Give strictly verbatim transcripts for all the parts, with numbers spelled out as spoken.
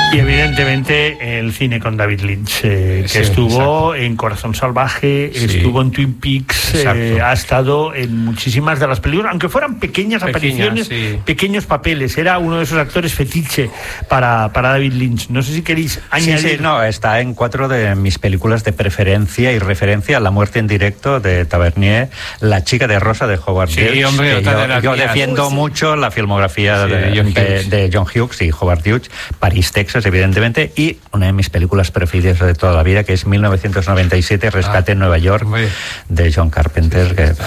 Y evidentemente el cine con David Lynch, eh, que sí, estuvo exacto. en Corazón Salvaje, sí. estuvo en Twin Peaks, eh, ha estado en muchísimas de las películas, aunque fueran pequeñas Pequeña, apariciones, sí. pequeños papeles. Era uno de esos actores fetiche para, para David Lynch. No sé si queréis añadir. Sí, sí, no, está en cuatro de mis películas de preferencia y referencia: La muerte en directo de Tavernier, La chica de rosa de Howard sí, Hughes. Hombre, yo, de yo defiendo Uy, sí. mucho la filmografía sí, de, John de, de John Hughes y Howard Hughes, París, Texas, evidentemente, y una de mis películas preferidas de toda la vida, que es mil novecientos noventa y siete, Rescate ah, en Nueva York, hombre. de John Carpenter, sí, sí, que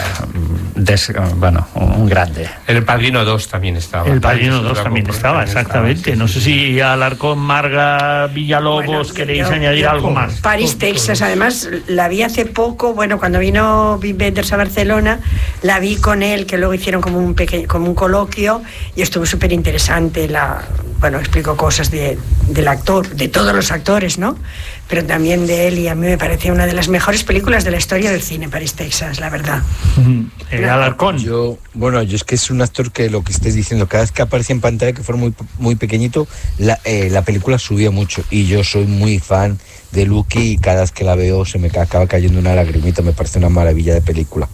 des, bueno, un grande. El Padrino dos también estaba. El Padrino dos también estaba, exactamente. Estaba, sí, no sé si Alarcón, Marga, Villalobos, bueno, queréis yo, añadir yo, algo más. París, Texas, además la vi hace poco, bueno, cuando vino Wim Wenders a Barcelona, la vi con él, que luego hicieron como un pequeño, como un coloquio, y estuvo súper interesante. La, bueno, explicó cosas de, del actor, de todos los actores, ¿no? Pero también de él, y a mí me parece una de las mejores películas de la historia del cine, París, Texas, la verdad. Uh-huh. El Alarcón. Yo, bueno, yo es que es un actor que lo que estés diciendo, cada vez que aparece en pantalla, que fuera muy, muy pequeñito, la, eh, la película subía mucho, y yo soy muy fan de Lucky, y cada vez que la veo se me acaba cayendo una lagrimita, me parece una maravilla de película.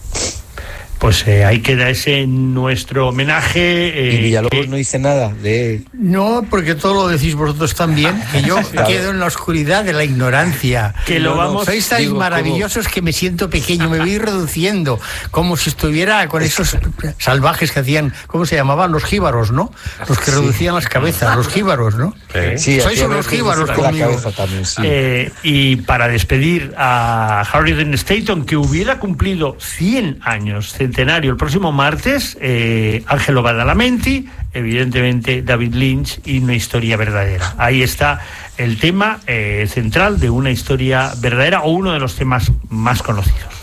Pues eh, ahí queda ese nuestro homenaje. Eh, y Villalobos que... no dice nada de... No, porque todo lo decís vosotros también, que yo claro. quedo en la oscuridad de la ignorancia. Que lo no, vamos... Sois tan digo, maravillosos ¿cómo? Que me siento pequeño, me voy reduciendo, como si estuviera con esos salvajes que hacían, ¿cómo se llamaban? Los jíbaros, ¿no? Los que sí. reducían las cabezas, los jíbaros, ¿no? Sí, sí, sois unos jíbaros conmigo. También, sí. eh, y para despedir a Harry Dean Stanton, que hubiera cumplido cien años, centenario el próximo martes, eh, Angelo Badalamenti, evidentemente David Lynch y Una historia verdadera. Ahí está el tema eh, central de Una historia verdadera, o uno de los temas más conocidos.